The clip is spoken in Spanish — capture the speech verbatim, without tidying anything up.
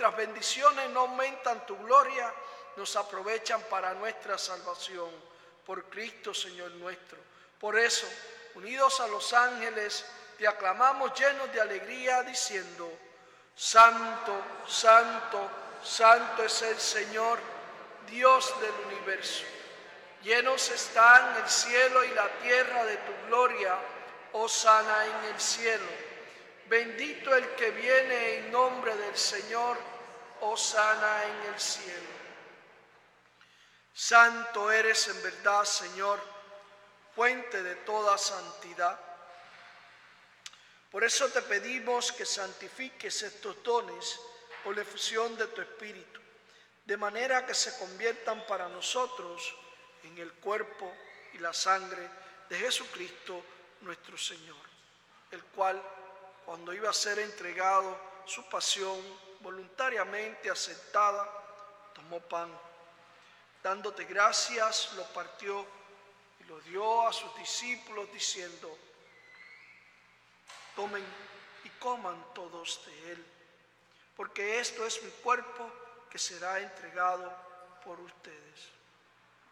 nuestras bendiciones no aumentan tu gloria, nos aprovechan para nuestra salvación. Por Cristo, Señor nuestro. Por eso, unidos a los ángeles, te aclamamos llenos de alegría, diciendo: Santo, Santo, Santo es el Señor, Dios del universo. Llenos están el cielo y la tierra de tu gloria, hosana en el cielo. Bendito el que viene en nombre del Señor, hosana en el cielo. Santo eres en verdad, Señor, fuente de toda santidad. Por eso te pedimos que santifiques estos dones por la efusión de tu Espíritu, de manera que se conviertan para nosotros en el cuerpo y la sangre de Jesucristo nuestro Señor, el cual, cuando iba a ser entregado su pasión voluntariamente aceptada, tomó pan. Dándote gracias, lo partió y lo dio a sus discípulos, diciendo: tomen y coman todos de él, porque esto es mi cuerpo que será entregado por ustedes.